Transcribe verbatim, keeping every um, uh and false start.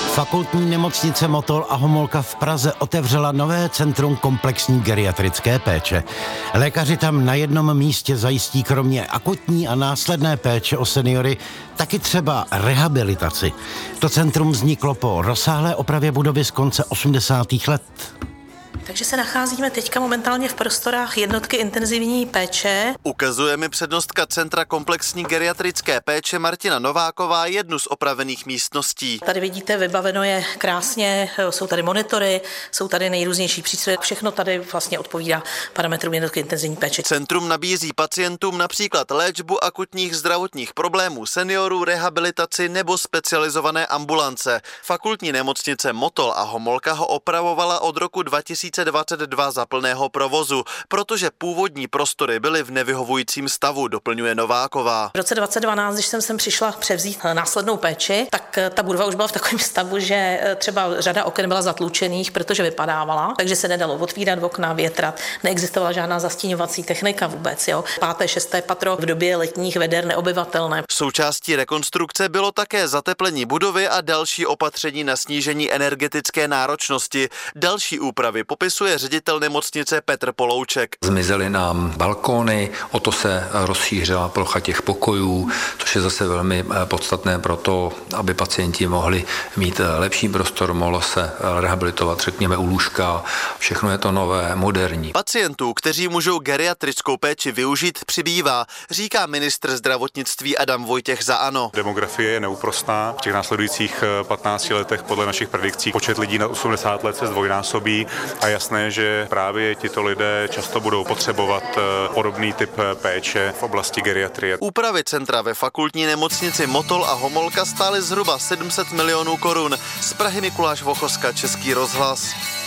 Fakultní nemocnice Motol a Homolka v Praze otevřela nové centrum komplexní geriatrické péče. Lékaři tam na jednom místě zajistí kromě akutní a následné péče o seniory taky třeba rehabilitaci. To centrum vzniklo po rozsáhlé opravě budovy z konce osmdesátých let. Takže se nacházíme teďka momentálně v prostorách jednotky intenzivní péče. Ukazuje mi přednostka Centra komplexní geriatrické péče Martina Nováková jednu z opravených místností. Tady vidíte, vybaveno je krásně, jsou tady monitory, jsou tady nejrůznější přístroje, všechno tady vlastně odpovídá parametrům jednotky intenzivní péče. Centrum nabízí pacientům například léčbu akutních zdravotních problémů seniorů, rehabilitaci nebo specializované ambulance. Fakultní nemocnice Motol a Homolka ho opravovala od roku dva tisíce dvacet dva za plného provozu, protože původní prostory byly v nevyhovujícím stavu, doplňuje Nováková. V roce dvacet dvanáct, když jsem sem přišla převzít následnou péči, tak ta budova už byla v takovém stavu, že třeba řada oken byla zatlučených, protože vypadávala, takže se nedalo otvírat okna, větrat, neexistovala žádná zastíňovací technika vůbec. Jo. Páté, šesté patro v době letních veder neobyvatelné. Součástí rekonstrukce bylo také zateplení budovy a další opatření na snížení energetické náročnosti. Další úpravy popisuje ředitel nemocnice Petr Polouček. Zmizely nám balkóny, o to se rozšířila plocha těch pokojů, což je zase velmi podstatné pro to, aby pacienti mohli mít lepší prostor, mohlo se rehabilitovat, řekněme, u lůžka. Všechno je to nové, moderní. Pacientů, kteří můžou geriatrickou péči využít, přibývá, říká ministr zdravotnictví Adam Vojtěch za ANO. Demografie je neúprosná. V těch následujících patnácti letech podle našich predikcí počet lidí na osmdesát let se zdvojnásobí. A jasné, že právě tito lidé často budou potřebovat podobný typ péče v oblasti geriatrie. Úpravy centra ve fakultní nemocnici Motol a Homolka stály zhruba sedm set milionů korun. Z Prahy Mikuláš Vochoska, Český rozhlas.